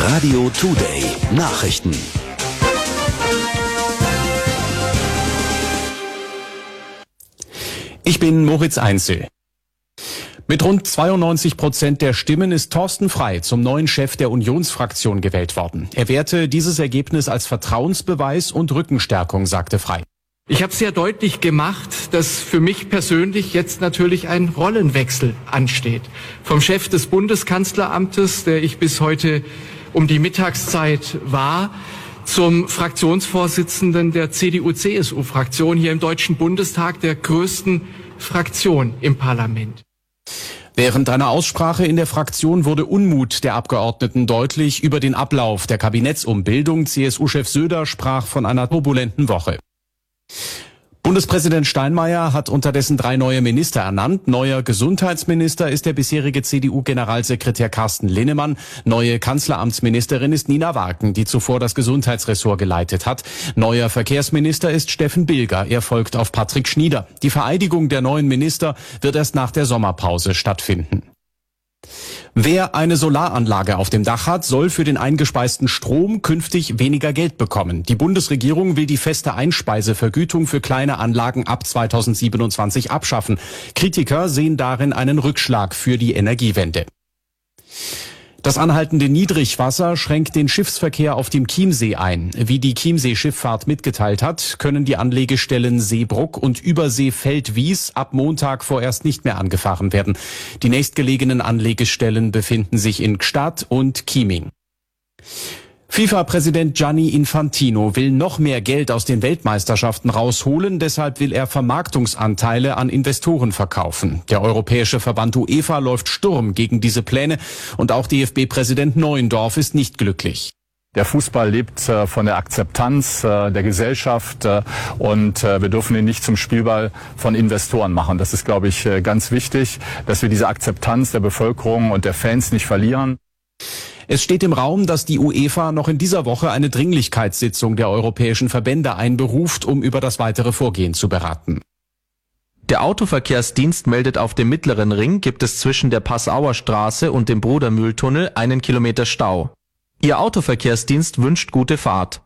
Radio Today Nachrichten. Ich bin Moritz Einzel. Mit rund 92% der Stimmen ist Thorsten Frey zum neuen Chef der Unionsfraktion gewählt worden. Er werte dieses Ergebnis als Vertrauensbeweis und Rückenstärkung, sagte Frey. Ich habe sehr deutlich gemacht, dass für mich persönlich jetzt natürlich ein Rollenwechsel ansteht. Vom Chef des Bundeskanzleramtes, der ich bis heute um die Mittagszeit war, zum Fraktionsvorsitzenden der CDU-CSU-Fraktion hier im Deutschen Bundestag, der größten Fraktion im Parlament. Während einer Aussprache in der Fraktion wurde Unmut der Abgeordneten deutlich über den Ablauf der Kabinettsumbildung. CSU-Chef Söder sprach von einer turbulenten Woche. Bundespräsident Steinmeier hat unterdessen 3 neue Minister ernannt. Neuer Gesundheitsminister ist der bisherige CDU-Generalsekretär Carsten Linnemann. Neue Kanzleramtsministerin ist Nina Warken, die zuvor das Gesundheitsressort geleitet hat. Neuer Verkehrsminister ist Steffen Bilger. Er folgt auf Patrick Schnieder. Die Vereidigung der neuen Minister wird erst nach der Sommerpause stattfinden. Wer eine Solaranlage auf dem Dach hat, soll für den eingespeisten Strom künftig weniger Geld bekommen. Die Bundesregierung will die feste Einspeisevergütung für kleine Anlagen ab 2027 abschaffen. Kritiker sehen darin einen Rückschlag für die Energiewende. Das anhaltende Niedrigwasser schränkt den Schiffsverkehr auf dem Chiemsee ein. Wie die Chiemsee-Schifffahrt mitgeteilt hat, können die Anlegestellen Seebruck und Übersee-Feldwies ab Montag vorerst nicht mehr angefahren werden. Die nächstgelegenen Anlegestellen befinden sich in Gstaad und Chieming. FIFA-Präsident Gianni Infantino will noch mehr Geld aus den Weltmeisterschaften rausholen. Deshalb will er Vermarktungsanteile an Investoren verkaufen. Der europäische Verband UEFA läuft Sturm gegen diese Pläne. Und auch DFB-Präsident Neuendorf ist nicht glücklich. Der Fußball lebt von der Akzeptanz der Gesellschaft und wir dürfen ihn nicht zum Spielball von Investoren machen. Das ist, glaube ich, ganz wichtig, dass wir diese Akzeptanz der Bevölkerung und der Fans nicht verlieren. Es steht im Raum, dass die UEFA noch in dieser Woche eine Dringlichkeitssitzung der europäischen Verbände einberuft, um über das weitere Vorgehen zu beraten. Der Autoverkehrsdienst meldet, auf dem Mittleren Ring gibt es zwischen der Passauer Straße und dem Brudermühltunnel 1 Kilometer Stau. Ihr Autoverkehrsdienst wünscht gute Fahrt.